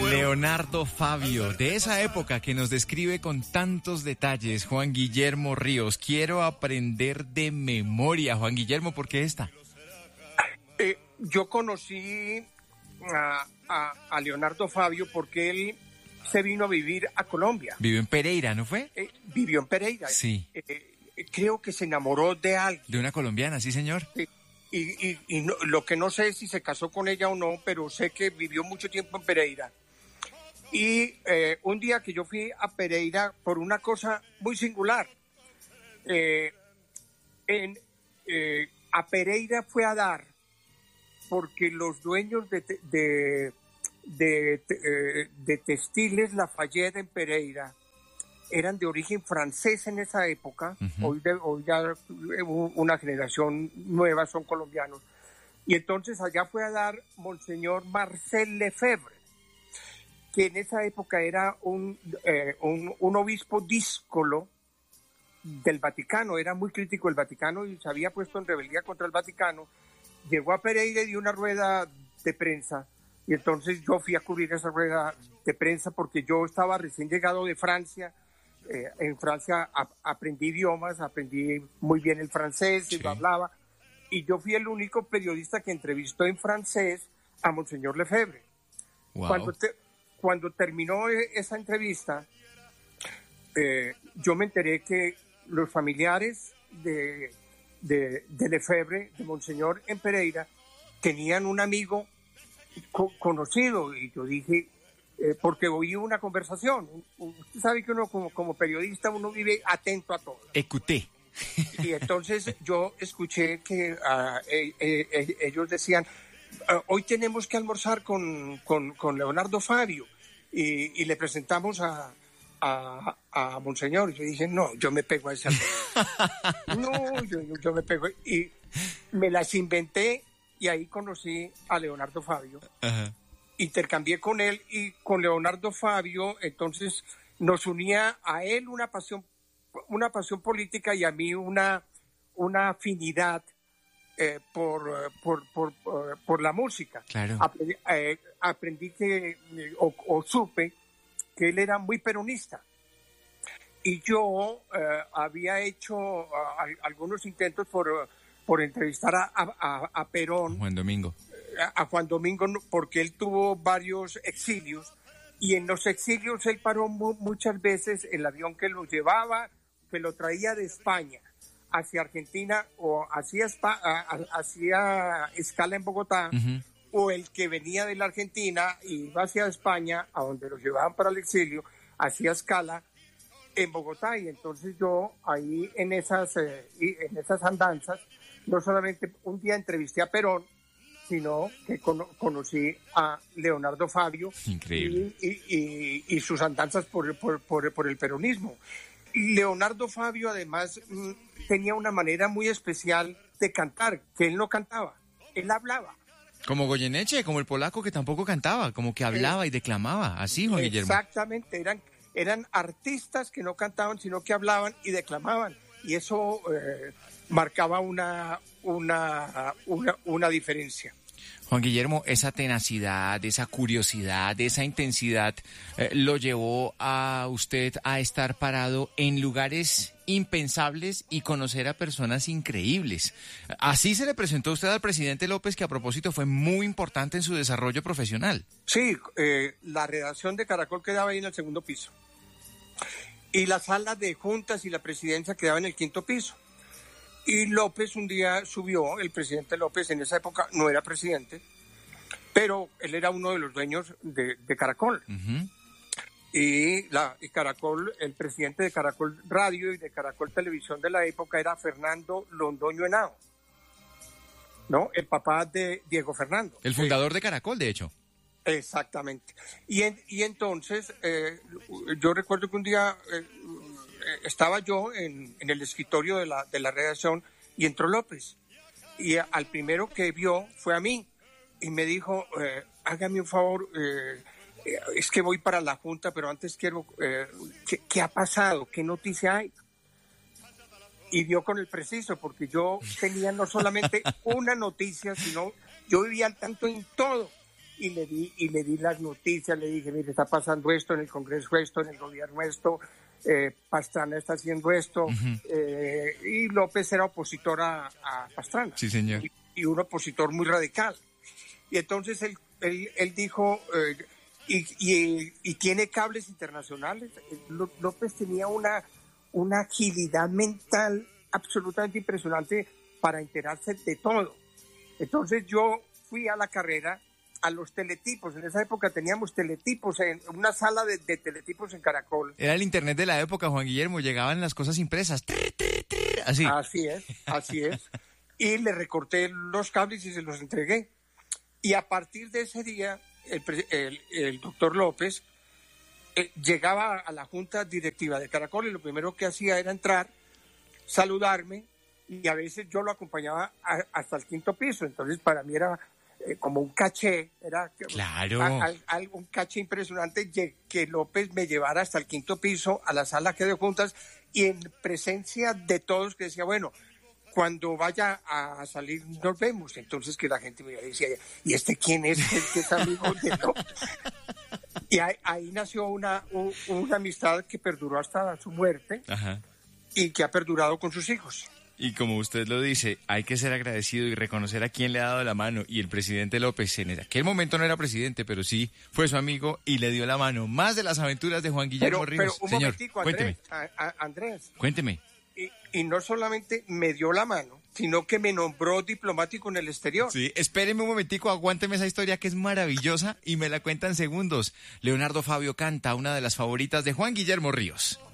Leonardo Fabio, de esa época que nos describe con tantos detalles, Juan Guillermo Ríos. Quiero aprender de memoria. Juan Guillermo, ¿por qué esta? Yo conocí a Leonardo Fabio porque él se vino a vivir a Colombia. Vivió en Pereira, ¿no fue? Vivió en Pereira. Sí. Creo que se enamoró de alguien. De una colombiana, sí, señor. Sí. Y no, lo que no sé es si se casó con ella o no, pero sé que vivió mucho tiempo en Pereira. Y un día que yo fui a Pereira por una cosa muy singular, a Pereira fue a dar porque los dueños de Textiles Lafayette en Pereira eran de origen francés en esa época. Uh-huh. Hoy ya una generación nueva son colombianos. Y entonces allá fue a dar Monseñor Marcel Lefebvre, que en esa época era un obispo díscolo del Vaticano, era muy crítico del Vaticano y se había puesto en rebeldía contra el Vaticano. Llegó a Pereira y dio una rueda de prensa, y entonces yo fui a cubrir esa rueda de prensa porque yo estaba recién llegado de Francia. En Francia aprendí idiomas, aprendí muy bien el francés, sí. Y lo hablaba, y yo fui el único periodista que entrevistó en francés a Monseñor Lefebvre. Wow. Cuando terminó esa entrevista, yo me enteré que los familiares de Lefebvre, de Monseñor en Pereira, tenían un amigo conocido, y yo dije, porque oí una conversación. Usted sabe que uno como periodista uno vive atento a todo. Écouté. Y entonces yo escuché que ellos decían, hoy tenemos que almorzar con Leonardo Fabio, y le presentamos a Monseñor. Y yo dije, no, yo me pego a esa. No, yo me pego. Y me las inventé, y ahí conocí a Leonardo Fabio. Uh-huh. Intercambié con él y con Leonardo Fabio. Entonces nos unía a él una pasión política y a mí una afinidad por la música. Claro. Aprendí supe que él era muy peronista. Y yo había hecho algunos intentos por entrevistar a Perón. Juan Domingo. A Juan Domingo, porque él tuvo varios exilios, y en los exilios él paró muchas veces el avión que lo llevaba, que lo traía de España hacia Argentina, o hacía escala en Bogotá, uh-huh. O el que venía de la Argentina y iba hacia España, a donde lo llevaban para el exilio, hacía escala en Bogotá. Y entonces yo ahí en esas andanzas, no solamente un día entrevisté a Perón, sino que conocí a Leonardo Fabio. Increíble. Y sus andanzas por el peronismo. Leonardo Fabio además tenía una manera muy especial de cantar, que él no cantaba, él hablaba. Como Goyeneche, como el polaco que tampoco cantaba, como que hablaba y declamaba, así, Juan Guillermo. Exactamente, eran artistas que no cantaban, sino que hablaban y declamaban, y eso marcaba una diferencia. Juan Guillermo, esa tenacidad, esa curiosidad, esa intensidad lo llevó a usted a estar parado en lugares impensables y conocer a personas increíbles. Así se le presentó usted al presidente López, que a propósito fue muy importante en su desarrollo profesional. Sí, la redacción de Caracol quedaba ahí en el segundo piso. Y la sala de juntas y la presidencia quedaba en el quinto piso. Y López un día subió, el presidente López en esa época no era presidente, pero él era uno de los dueños de Caracol. Uh-huh. Y Caracol, el presidente de Caracol Radio y de Caracol Televisión de la época era Fernando Londoño Henao, ¿no? El papá de Diego Fernando. El fundador de Caracol, de hecho. Exactamente. Y entonces, yo recuerdo que un día estaba yo en el escritorio de la redacción y entró López. Y al primero que vio fue a mí y me dijo, hágame un favor, es que voy para la Junta, pero antes quiero, ¿qué ha pasado? ¿Qué noticia hay? Y dio con el preciso, porque yo tenía no solamente una noticia, sino yo vivía al tanto en todo. y le di las noticias, le dije, mire, está pasando esto en el Congreso, esto en el gobierno, esto, Pastrana está haciendo esto, y López era opositor a Pastrana. Sí, señor. Y un opositor muy radical. Y entonces él dijo, y tiene cables internacionales. López tenía una agilidad mental absolutamente impresionante para enterarse de todo. Entonces yo fui a la carrera a los teletipos. En esa época teníamos teletipos en una sala de teletipos en Caracol. Era el internet de la época, Juan Guillermo, llegaban las cosas impresas. Así. Así es. Y le recorté los cables y se los entregué. Y a partir de ese día, el doctor López llegaba a la junta directiva de Caracol y lo primero que hacía era entrar, saludarme, y a veces yo lo acompañaba hasta el 5º piso. Entonces para mí era como un caché, era claro. Un caché impresionante que López me llevara hasta el 5º piso a la sala que de juntas y en presencia de todos, que decía, bueno, cuando vaya a salir nos vemos. Entonces que la gente me decía, ¿y este quién es? El que es amigo de López. Y ahí nació una amistad que perduró hasta su muerte. Ajá. Y que ha perdurado con sus hijos. Y como usted lo dice, hay que ser agradecido y reconocer a quién le ha dado la mano. Y el presidente López en aquel momento no era presidente, pero sí fue su amigo y le dio la mano. Más de las aventuras de Juan Guillermo Ríos. Pero un señor, momentico, cuénteme. Andrés. Cuénteme. Y no solamente me dio la mano, sino que me nombró diplomático en el exterior. Sí, espéreme un momentico, aguánteme esa historia que es maravillosa y me la cuenta en segundos. Leonardo Fabio canta una de las favoritas de Juan Guillermo Ríos.